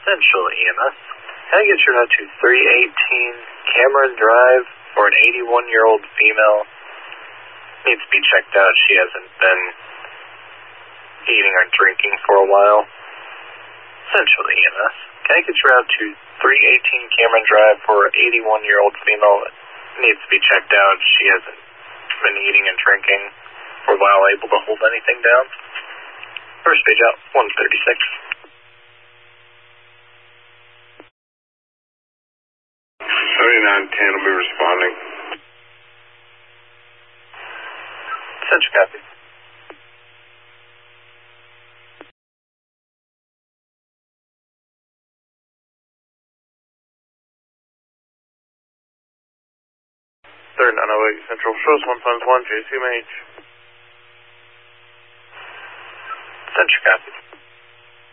Central EMS. Can I get you out to 318 Cameron Drive for an 81-year-old female? Needs to be checked out. She hasn't been eating or drinking for a while. Central EMS. Can I get you out to 318 Cameron Drive for an 81-year-old female? Needs to be checked out. She hasn't been eating and drinking for a while, able to hold anything down. First page out, 136. 7910 will be responding. Central copy. Third 908 Central, shows 1 JCMH. Central copy.